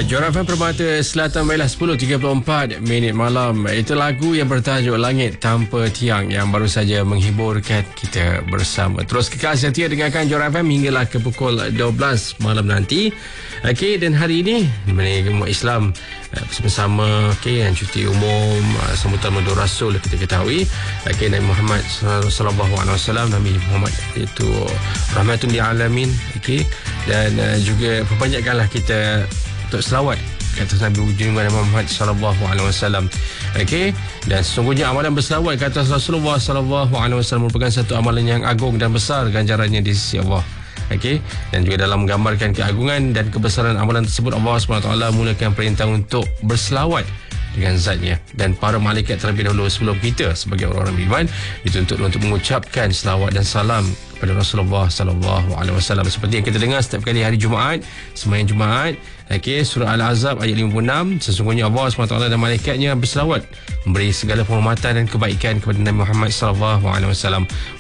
Johor FM Permata Selatan Baiklah 10.34 malam. Itu lagu yang bertajuk Langit Tanpa Tiang yang baru saja menghiburkan kita bersama. Terus kekal setia dengarkan Johor FM hinggalah ke pukul 12 malam nanti. Okey, dan hari ini umat Islam bersama yang cuti umum sambutan Maulid Rasul kita ketahui. Nabi Muhammad sallallahu alaihi wasallam, Nabi Muhammad itu rahmatun lil alamin. Dan juga perbanyakkanlah kita untuk selawat ke atas Nabi Junjungan Muhammad sallallahu alaihi wasallam. Dan sesungguhnya amalan berselawat ke atas Rasulullah sallallahu alaihi wasallam merupakan satu amalan yang agung dan besar ganjarannya di sisi Allah. Dan juga dalam menggambarkan keagungan dan kebesaran amalan tersebut, Allah SWT mulakan perintah untuk berselawat dengan zatnya, dan para malaikat terlebih dahulu sebelum kita sebagai orang-orang beriman dituntut untuk mengucapkan selawat dan salam kepada Rasulullah sallallahu alaihi wasallam, seperti yang kita dengar setiap kali hari Jumaat, sembahyang Jumaat. Surah Al-Ahzab ayat 56, sesungguhnya Allah SWT dan malaikatnya berselawat memberi segala penghormatan dan kebaikan kepada Nabi Muhammad sallallahu alaihi wasallam.